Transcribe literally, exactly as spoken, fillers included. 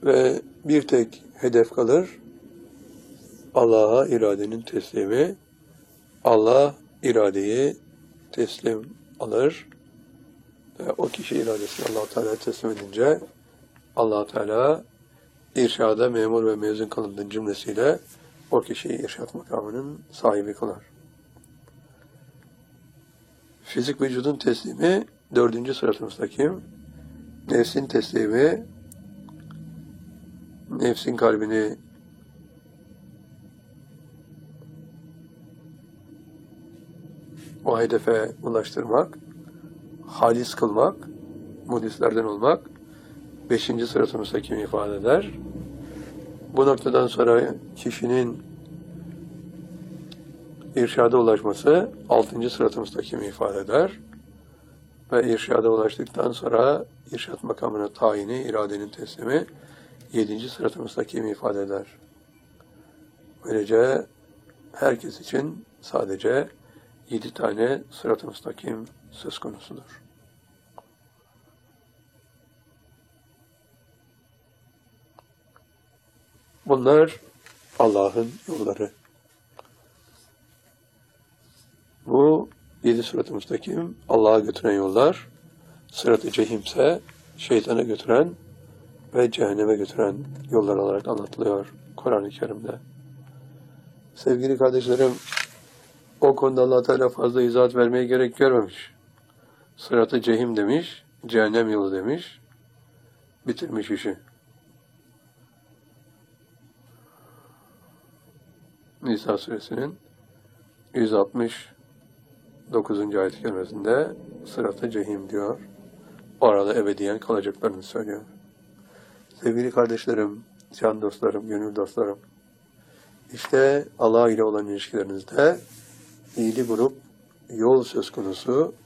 Ve bir tek hedef kalır. Allah'a iradenin teslimi. Allah iradeyi teslim alır. Ve o kişi iradesini Allah-u Teala'ya teslim edince Allah-u Teala irşada memur ve mezun kılındığın cümlesiyle o kişiyi irşad makamının sahibi kılar. Fizik vücudun teslimi dördüncü sırat-ı müstakim. Nefsin teslimi, nefsin kalbini o hedefe ulaştırmak, halis kılmak, muhlislerden olmak, beşinci sırat-ı müstakim ifade eder. Bu noktadan sonra kişinin irşada ulaşması altıncı sırat-ı müstakim ifade eder. Ve irşada ulaştıktan sonra irşad makamına tayini, iradenin teslimi yedinci sırat-ı müstakim ifade eder. Böylece herkes için sadece yedi tane sırat-ı müstakim söz konusudur. Bunlar Allah'ın yolları. Bu yedi sırat-ı müstakim Allah'a götüren yollar, sırat-ı cehimse şeytana götüren ve cehenneme götüren yollar olarak anlatılıyor Kur'an-ı Kerim'de. Sevgili kardeşlerim, o konuda Allah Teala fazla izahat vermeye gerek görmemiş. Sırat-ı cehim demiş, cehennem yolu demiş, bitirmiş işi. Nisa suresinin yüz altmış dokuzuncu ayet-i kerimesinde sırat-ı cehim diyor. Orada ebediyen kalacaklarını söylüyor. Sevgili kardeşlerim, can dostlarım, gönül dostlarım, işte Allah ile olan ilişkilerinizde iyili grup yol söz konusu,